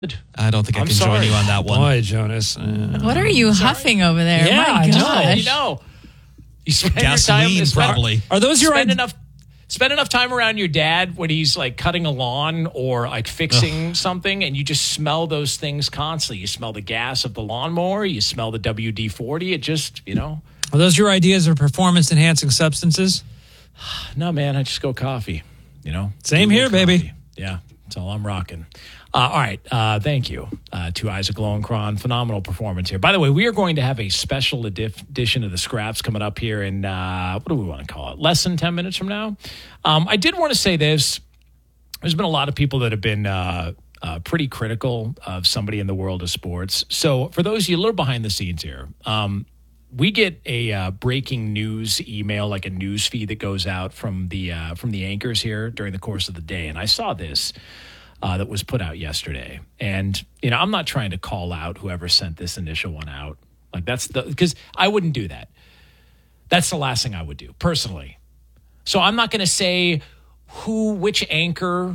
I don't think I can join you on that one. Boy, Jonas. What are you huffing over there? Yeah, My gosh. You know. You spend Gasoline, your time, probably. Are those your Spend enough time around your dad when he's like cutting a lawn or like fixing something, and you just smell those things constantly. You smell the gas of the lawnmower. You smell the WD-40. It just, Are those your ideas of performance-enhancing substances? No, man. I just go coffee. Same here, coffee. baby. Yeah, that's all I'm rocking. All right. Thank you to Isaac Lowenkron. Phenomenal performance here. By the way, we are going to have a special edition of the Scraps coming up here in, what do we want to call it? Less than 10 minutes from now. I did want to say this. There's been a lot of people that have been pretty critical of somebody in the world of sports. So for those of you a little behind the scenes here, we get a breaking news email, like a news feed that goes out from the anchors here during the course of the day. And I saw this. That was put out yesterday. And, I'm not trying to call out whoever sent this initial one out. Like because I wouldn't do that. That's the last thing I would do personally. So I'm not going to say which anchor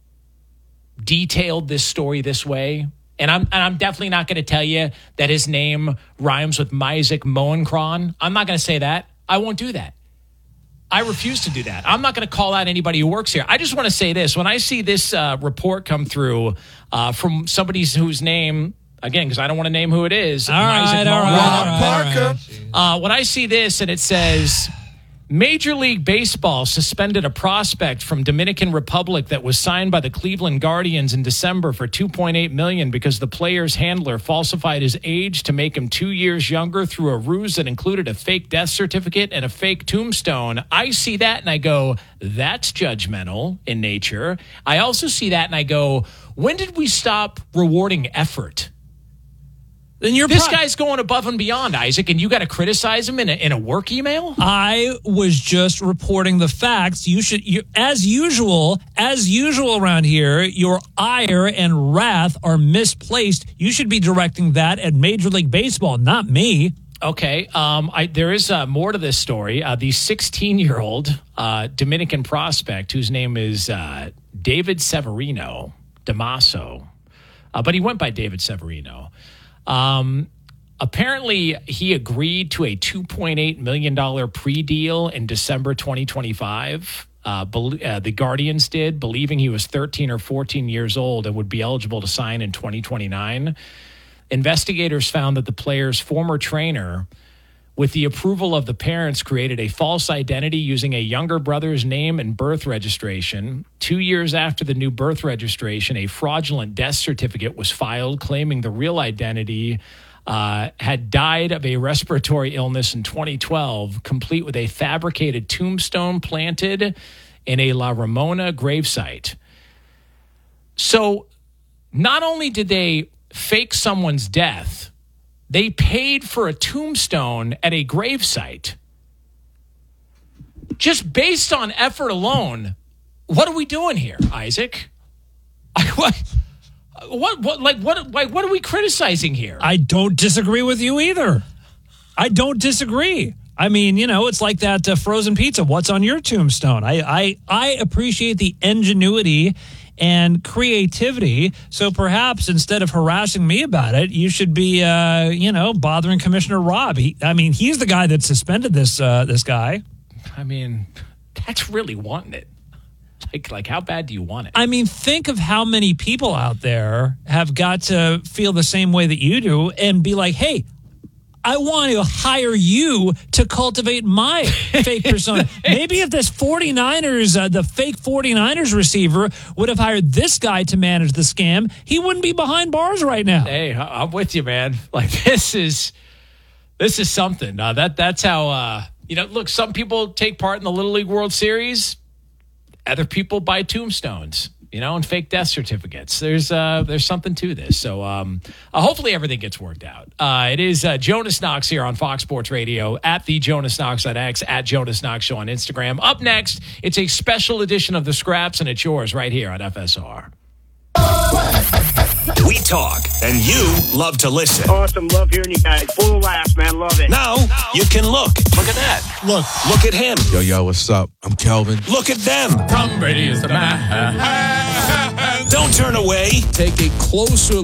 detailed this story this way. And I'm definitely not going to tell you that his name rhymes with Isaac Lowenkron. I'm not going to say that. I won't do that. I refuse to do that. I'm not going to call out anybody who works here. I just want to say this. When I see this report come through from somebody whose name, again, because I don't want to name who it is. All right. Parker. When I see this and it says, Major League Baseball suspended a prospect from Dominican Republic that was signed by the Cleveland Guardians in December for $2.8 million because the player's handler falsified his age to make him 2 years younger through a ruse that included a fake death certificate and a fake tombstone. I see that and I go, that's judgmental in nature. I also see that and I go, when did we stop rewarding effort? Then this guy's going above and beyond, Isaac, and you got to criticize him in a work email? I was just reporting the facts. As usual around here, your ire and wrath are misplaced. You should be directing that at Major League Baseball, not me. Okay. There is more to this story. The 16-year-old Dominican prospect, whose name is David Severino Damaso, but he went by David Severino. Apparently, he agreed to a $2.8 million pre-deal in December 2025. The Guardians did, believing he was 13 or 14 years old and would be eligible to sign in 2029. Investigators found that the player's former trainer, with the approval of the parents, created a false identity using a younger brother's name and birth registration. 2 years after the new birth registration, a fraudulent death certificate was filed claiming the real identity had died of a respiratory illness in 2012, complete with a fabricated tombstone planted in a La Ramona gravesite. So not only did they fake someone's death, they paid for a tombstone at a gravesite. Just based on effort alone, what are we doing here, Isaac? What are we criticizing here? I don't disagree with you either. I don't disagree. I mean, it's like that frozen pizza. What's on your tombstone? I appreciate the ingenuity and creativity. So perhaps instead of harassing me about it, you should be, bothering Commissioner Rob. He's the guy that suspended this guy. I mean, that's really wanting it. Like, how bad do you want it? I mean, think of how many people out there have got to feel the same way that you do and be like, hey, I want to hire you to cultivate my fake persona. Maybe if this 49ers, the fake 49ers receiver would have hired this guy to manage the scam, he wouldn't be behind bars right now. Hey, I'm with you, man. Like, this is something. That's how, look, some people take part in the Little League World Series. Other people buy tombstones, and fake death certificates. There's something to this. So hopefully everything gets worked out. It is Jonas Knox here on Fox Sports Radio, at the Jonas Knox at X, at Jonas Knox Show on Instagram. Up next, it's a special edition of The Scraps, and it's yours right here on FSR. We talk, and you love to listen. Awesome. Love hearing you guys. Full of laughs, man. Love it. Now you can look. Look at that. Look at him. Yo, what's up? I'm Kelvin. Look at them. Tom Brady is the man. Don't turn away. Take a closer